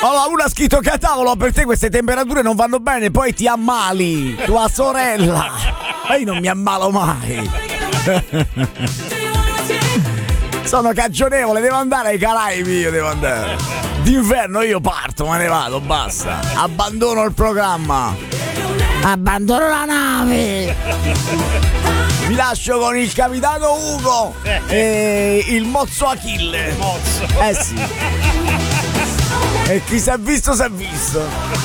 Allora, uno ha scritto: Catavolo, per te queste temperature non vanno bene, poi ti ammali, tua sorella. Ma io non mi ammalo mai. Sono cagionevole, devo andare ai Caraibi, io devo andare. D'inverno io parto, me ne vado, basta. Abbandono il programma. Abbandono la nave. Vi lascio con il capitano Ugo e il mozzo Achille. Mozzo. Sì. E chi si è visto, si è visto.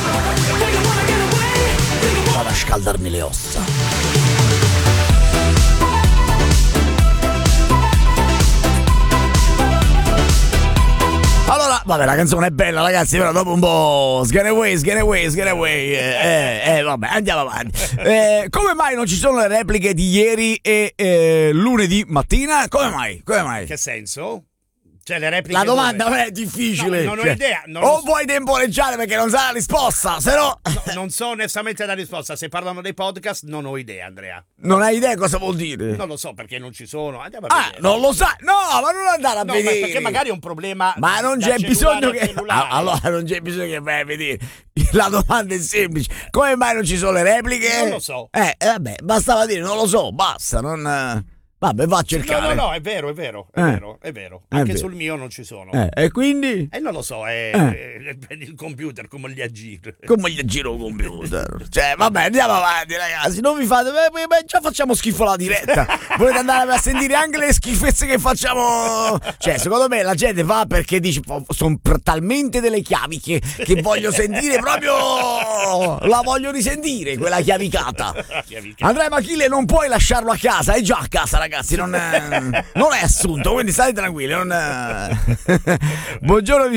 Vado a scaldarmi le ossa. Allora, vabbè, la canzone è bella, ragazzi, però dopo un po' sgane away. Vabbè, andiamo avanti. Come mai non ci sono le repliche di ieri e lunedì mattina? Come mai? Che senso? Cioè le repliche. La domanda non è difficile. No, non cioè, ho idea. Vuoi temporeggiare perché non sa la risposta, se no. Non so onestamente la risposta. Se parlano dei podcast, non ho idea, Andrea. Non hai idea cosa vuol dire? Non lo so perché non ci sono. Andiamo a vedere. Non lo sai? No, ma non andare a vedere. Perché magari è un problema. Ma non c'è bisogno che. Allora non c'è bisogno che vai a vedere. La domanda è semplice. Come mai non ci sono le repliche? Non lo so. Vabbè, bastava dire non lo so, basta, non. Vabbè, va a cercare. No, è vero. Anche sul mio non ci sono. E quindi? Non lo so, è il computer, come gli aggiro. Come gli aggiro il computer? Cioè, vabbè, andiamo avanti, ragazzi. Non vi fate. Già facciamo schifo la diretta. Volete andare a sentire anche le schifezze che facciamo? Cioè, secondo me la gente va perché dice: sono talmente delle chiavi che voglio sentire proprio. La voglio risentire, quella chiavicata. Andrea Achille, non puoi lasciarlo a casa, è già a casa, ragazzi, non è assunto, quindi state tranquilli. Buongiorno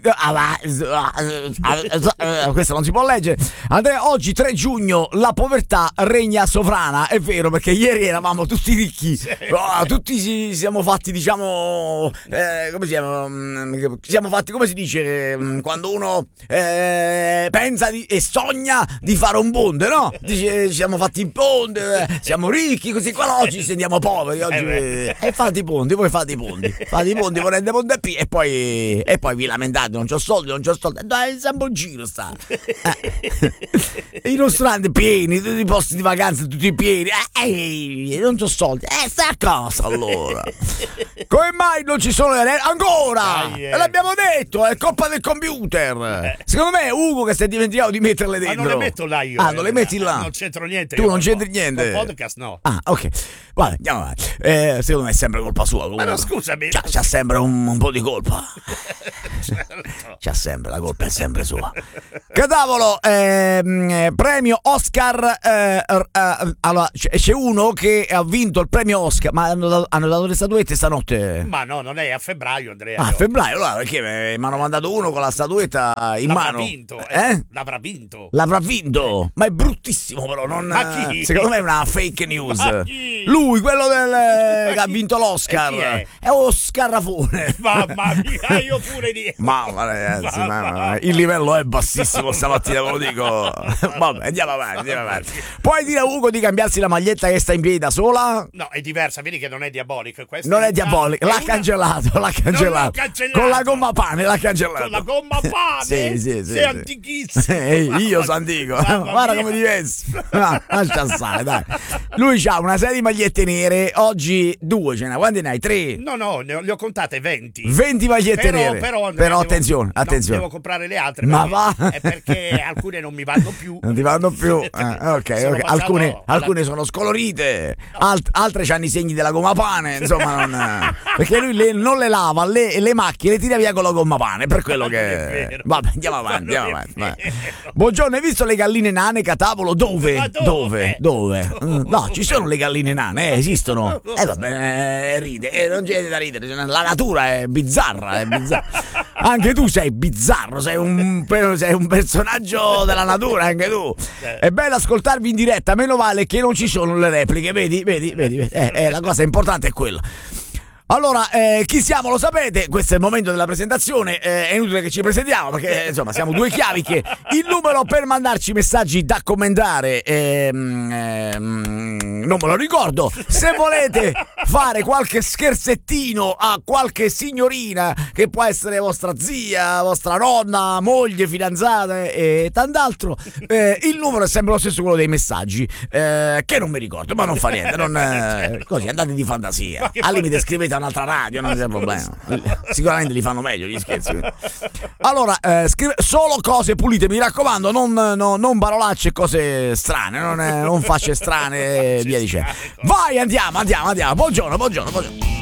questo non si può leggere. Andrea, oggi 3 giugno la povertà regna sovrana. È vero, perché ieri eravamo tutti ricchi, tutti siamo fatti, diciamo, siamo fatti, come si dice quando uno pensa e sogna di fare un ponte, no? Dice, ci siamo fatti il ponte, siamo ricchi, così qua oggi sentiamo poveri. Oggi fate i ponti, voi fate i ponti, volete ponte P e poi vi lamentate: non c'ho soldi, dai, sempre un giro sta. I ristoranti pieni, tutti i posti di vacanza tutti pieni, non c'ho soldi, stai a casa allora. Come mai non ci sono le ancora? L'abbiamo detto, è colpa del computer. Secondo me è Ugo che si è dimenticato di metterle dentro. Ma non le metto là io. Non le metti là? Non c'entro niente. Tu non c'entri niente? Col podcast no. Ok. Guarda, andiamo avanti. Secondo me è sempre colpa sua. Ma no, scusami. C'ha sempre un po' di colpa. C'ha sempre, la colpa è sempre sua. Catavolo, premio Oscar. Allora, c'è uno che ha vinto il premio Oscar, ma hanno dato le statuette stanotte. Ma no, non è a febbraio, Andrea. A febbraio, allora, perché mi hanno mandato uno con la statuetta in mano. L'avrà vinto. L'avrà vinto. Ma è bruttissimo, però. Ma chi? Secondo me è una fake news. Ma chi? Lui, quello che ha vinto l'Oscar. È Oscar Rafone. Mamma mia, io pure di. Mamma ragazzi, il livello è bassissimo stamattina, ve lo dico. Vabbè, andiamo avanti. Puoi dire a Ugo di cambiarsi la maglietta che sta in piedi da sola? No, è diversa, vedi che non è diabolico. Non è diabolico, l'ha cancellato. Con la gomma pane l'ha cancellato. Con la gomma pane? Sì. Sei antichissimo. Io sono antico. Guarda come diverso. Lascia stare, dai. Lui ha una serie di magliette nere, oggi 2 ce n'è. Quante ne hai? 3? No, le ho contate 20. 20 magliette nere. Però attenzione. Devo comprare le altre. Ma va? È perché alcune non mi vanno più. Non ti vanno più? Ok. Alcune sono scolorite, altre c'hanno i segni della gomma pane, insomma, perché lui non le lava, le macchie le tira via con la gomma pane, per quello che. Vabbè, andiamo avanti. Buongiorno, hai visto le galline nane, Catavolo? Dove? No, ci sono le galline nane, esistono. Vabbè, ride, non c'è da ridere, la natura è bizzarra. Anche tu sei bizzarro, sei un personaggio della natura, anche tu. È bello ascoltarvi in diretta, meno vale che non ci sono le repliche, vedi? La cosa importante è quella. Allora, chi siamo lo sapete, questo è il momento della presentazione, è inutile che ci presentiamo perché insomma siamo due chiaviche. Il numero per mandarci messaggi da commentare non me lo ricordo. Se volete fare qualche scherzettino a qualche signorina, che può essere vostra zia, vostra nonna, moglie, fidanzata e tant'altro, il numero è sempre lo stesso, quello dei messaggi, che non mi ricordo, ma non fa niente, così andate di fantasia. Al limite scrivete a un'altra radio, non c'è problema. Sicuramente li fanno meglio gli scherzi. Allora, solo cose pulite, mi raccomando, non parolacce e cose strane, non facce strane, via dicendo. Vai, andiamo. Buongiorno.